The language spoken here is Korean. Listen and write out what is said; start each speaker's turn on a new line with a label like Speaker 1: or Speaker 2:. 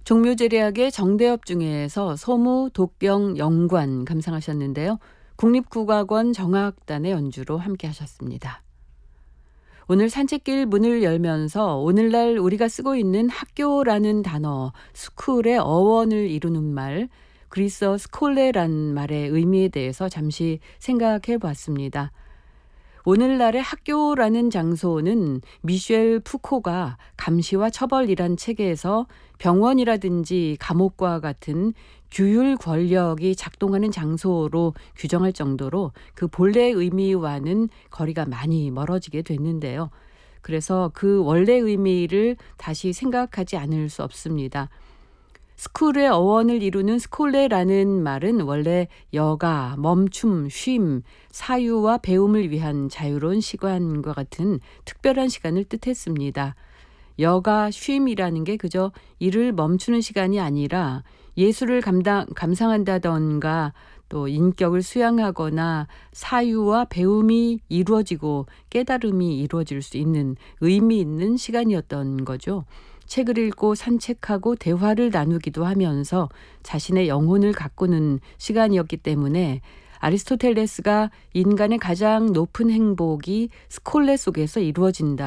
Speaker 1: 종묘제리학의 정대업 중에서 소무, 독경, 영관 감상하셨는데요. 국립국악원 정악단의 연주로 함께 하셨습니다. 오늘 산책길 문을 열면서 오늘날 우리가 쓰고 있는 학교라는 단어, 스쿨의 어원을 이루는 말, 그리스어 스콜레란 말의 의미에 대해서 잠시 생각해 봤습니다. 오늘날의 학교라는 장소는 미셸 푸코가 감시와 처벌이란 책에서 병원이라든지 감옥과 같은 규율 권력이 작동하는 장소로 규정할 정도로 그 본래 의미와는 거리가 많이 멀어지게 됐는데요. 그래서 그 원래 의미를 다시 생각하지 않을 수 없습니다. 스쿨의 어원을 이루는 스콜레라는 말은 원래 여가, 멈춤, 쉼, 사유와 배움을 위한 자유로운 시간과 같은 특별한 시간을 뜻했습니다. 여가, 쉼이라는 게 그저 일을 멈추는 시간이 아니라 예술을 감상한다던가 또 인격을 수양하거나 사유와 배움이 이루어지고 깨달음이 이루어질 수 있는 의미 있는 시간이었던 거죠. 책을 읽고 산책하고 대화를 나누기도 하면서 자신의 영혼을 가꾸는 시간이었기 때문에 아리스토텔레스가 인간의 가장 높은 행복이 스콜레 속에서 이루어진다.